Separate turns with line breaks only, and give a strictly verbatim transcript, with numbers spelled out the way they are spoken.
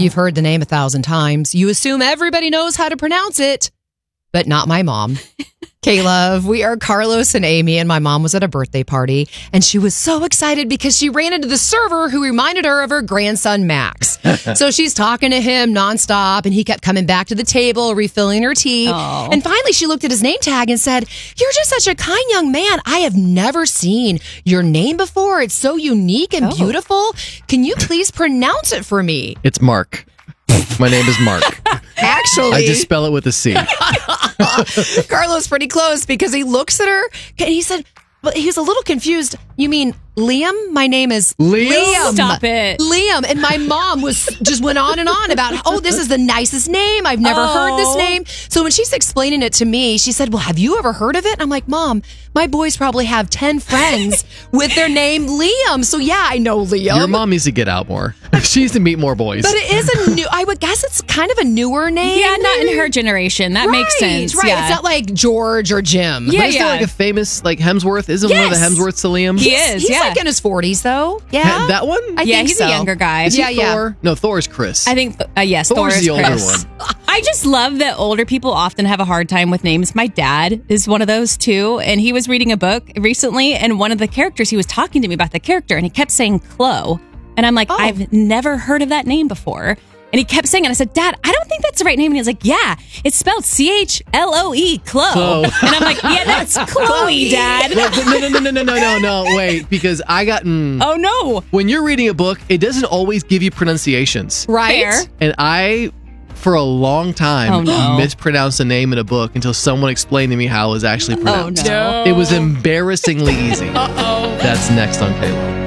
You've heard the name a thousand times. You assume everybody knows how to pronounce it, but not my mom. Caleb, we are Carlos and Amy, and my mom was at a birthday party, and she was so excited because she ran into the server who reminded her of her grandson, Max. So she's talking to him nonstop, and he kept coming back to the table, refilling her tea.
Aww.
And finally, she looked at his name tag and said, "You're just such a kind young man. I have never seen your name before. It's so unique and
oh.
beautiful. Can you please pronounce it for me?"
It's Mark. My name is Mark.
Actually,
I just spell it with a C.
Carlos pretty close because he looks at her and he said, but he's a little confused. "You mean Liam? My name is
Liam?
Liam.
Stop it.
Liam." And my mom was just went on and on about, "Oh, this is the nicest name. I've never
Oh.
heard this name." So when she's explaining it to me, she said, "Well, have you ever heard of it?" And I'm like, "Mom, my boys probably have ten friends with their name Liam. So yeah, I know Liam."
Your mom needs to get out more. She needs to meet more boys.
But it is a new, I would guess it's kind of a newer name.
Yeah, not in her generation. That
right,
makes sense.
Right.
Yeah.
It's not like George or Jim.
Yeah,
But is there like a famous, like Hemsworth? Isn't one of the
Yes.
Hemsworths to Liam?
He
He's,
is,
he's
yeah.
like in his forties, though. Yeah.
Ha- that one?
I
yeah,
think
he's
so.
a younger guy.
Is he
Yeah, yeah.
Thor? No, Thor's Chris.
I think, uh, yes,
Thor's
Thor is
the older
Chris.
one.
I just love that older people often have a hard time with names. My dad is one of those too. And he was reading a book recently, and one of the characters, he was talking to me about the character, and he kept saying Chloe. And I'm like,
Oh.
I've never heard of that name before. And he kept saying it. I said, "Dad, I don't think that's the right name." And he was like, "Yeah, it's spelled C H L O E, Chloe.
Chloe.
And I'm like, "Yeah, that's Chloe, Dad."
no, no, no, no, no, no, no, no, wait, because I got, mm,
Oh, no.
when you're reading a book, it doesn't always give you pronunciations.
Right?
Fair.
And I, for a long time,
Oh, no.
mispronounced a name in a book until someone explained to me how it was actually
Oh,
pronounced.
no.
It was embarrassingly easy. Uh-oh. That's next on K L O.